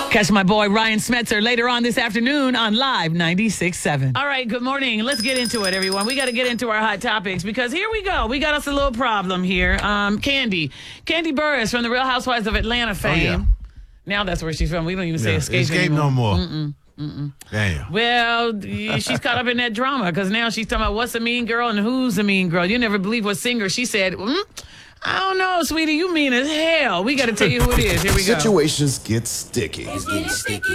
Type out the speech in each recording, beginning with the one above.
Catch my boy Ryan Smetzer later on this afternoon on Live 96.7. All right, good morning. Let's get into it, everyone. We got to get into our hot topics because here we go. We got us a little problem here. Candy Burris from the Real Housewives of Atlanta fame. Oh, yeah. Now that's where she's from. We don't even say Escape Escape anymore. no more. Damn. Well, she's caught up in that drama because now she's talking about what's a mean girl and who's a mean girl. You never believe what singer she said. I don't know, sweetie. You mean as hell. We got to tell you who it is. Here we go. Situations get sticky. It's getting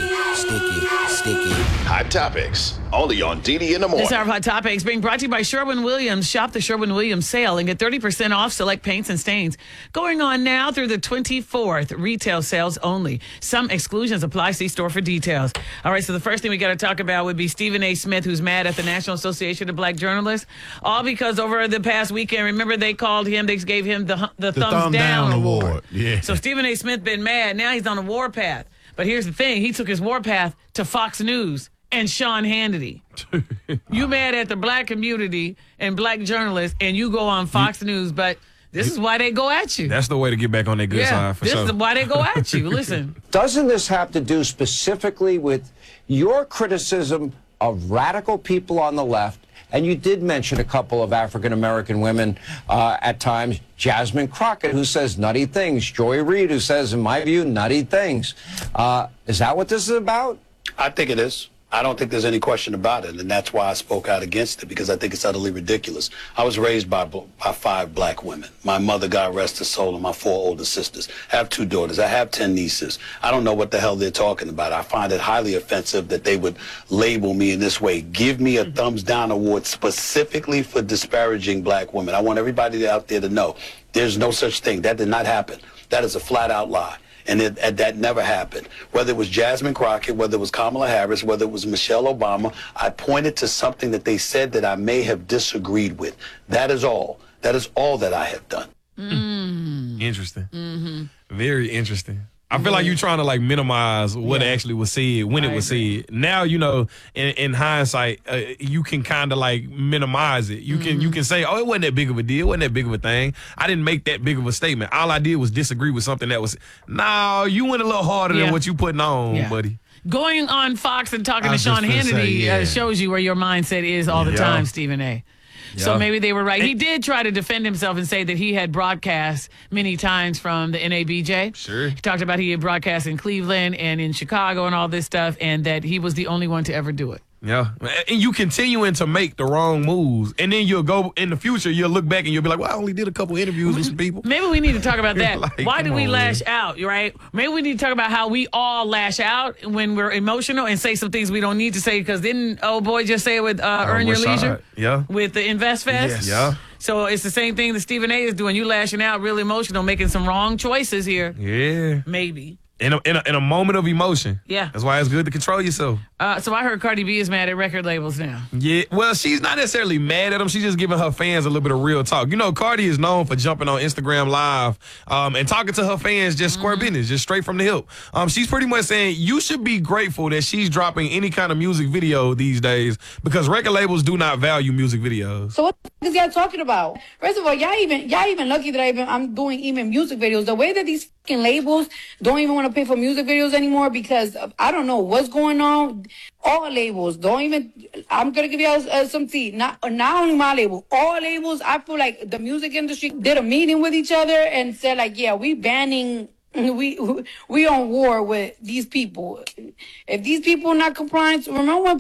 sticky. Hot topics. Only on DD in the morning. This hour of Hot Topics being brought to you by Sherwin-Williams. Shop the Sherwin-Williams sale and get 30% off select paints and stains. Going on now through the 24th. Retail sales only. Some exclusions apply. See store for details. All right, so the first thing we got to talk about would be Stephen A. Smith, who's mad at the National Association of Black Journalists. All because over the past weekend, remember they called him, they gave him the Thumbs Down Award. Yeah. So Stephen A. Smith been mad. Now he's on a warpath. But here's the thing. He took his warpath to Fox News and Sean Hannity. You mad at the black community and black journalists, and you go on Fox News, but this is why they go at you. That's the way to get back on their good side, for this sure. is why they go at you. Listen. Doesn't this have to do specifically with your criticism of radical people on the left? And you did mention a couple of African-American women at times. Jasmine Crockett, who says nutty things. Joy Reid, who says, in my view, nutty things. Is that what this is about? I think it is. I don't think there's any question about it, and that's why I spoke out against it, because I think it's utterly ridiculous. I was raised by 5 black women. My mother, God rest her soul, and my 4 older sisters. I have 2 daughters. I have 10 nieces. I don't know what the hell they're talking about. I find it highly offensive that they would label me in this way. Give me a thumbs down award specifically for disparaging black women. I want everybody out there to know there's no such thing. That did not happen. That is a flat-out lie. And that never happened. Whether it was Jasmine Crockett, whether it was Kamala Harris, whether it was Michelle Obama, I pointed to something that they said that I may have disagreed with. That is all. That is all that I have done. Interesting. Very interesting. I feel like you're trying to minimize what actually was said when it was said. Now, in hindsight, you can kind of minimize it. You can say, oh, it wasn't that big of a deal. It wasn't that big of a thing. I didn't make that big of a statement. All I did was disagree with something that was, no, you went a little harder than what you putting on, buddy. Going on Fox and talking to Sean Hannity shows you where your mindset is all the time, Stephen A. So maybe they were right. He did try to defend himself and say that he had broadcast many times from the NABJ. Sure. He talked about he had broadcast in Cleveland and in Chicago and all this stuff, and that he was the only one to ever do it. Yeah. And you continuing to make the wrong moves. And then you'll go in the future, you'll look back and you'll be like, well, I only did a couple interviews with some people. Maybe we need to talk about that. Why do we lash out, right? Maybe we need to talk about how we all lash out when we're emotional and say some things we don't need to say, because didn't old boy just say it with Earn Your Leisure? Yeah. With the Invest Fest? Yes. Yeah. So it's the same thing that Stephen A. is doing. You lashing out, real emotional, making some wrong choices here. Yeah. Maybe. In a moment of emotion. Yeah. That's why it's good to control yourself. So I heard Cardi B is mad at record labels now. Yeah. Well, she's not necessarily mad at them. She's just giving her fans a little bit of real talk. Cardi is known for jumping on Instagram Live and talking to her fans just square business, just straight from the hip. She's pretty much saying you should be grateful that she's dropping any kind of music video these days, because record labels do not value music videos. So what the is y'all talking about? First of all, y'all even lucky that I'm doing even music videos. The way that these fucking labels don't even want to pay for music videos anymore because I don't know what's going on. All labels don't even. I'm gonna give y'all some tea. Not only my label, all labels. I feel like the music industry did a meeting with each other and said yeah, we banning. We on war with these people. If these people are not compliant, remember when